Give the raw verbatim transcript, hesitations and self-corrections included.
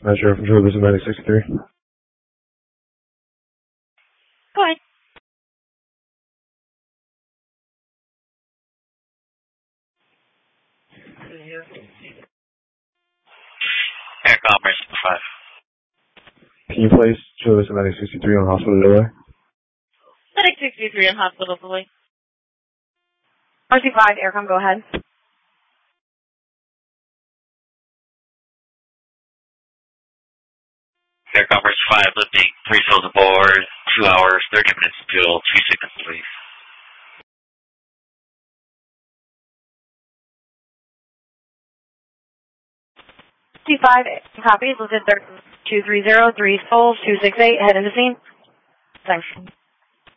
Metro from Julie Medic sixty-three. Go ahead. Air Conference five. Can you place Julie Medic sixty-three on hospital delay? Medic sixty-three on hospital delay. R C five, Aircom, go ahead. Air Conference five, lifting, three souls aboard, two hours, thirty minutes until two seconds, please. C five, copies, lifted two three zero, three souls, two six eight, head into scene. Thanks.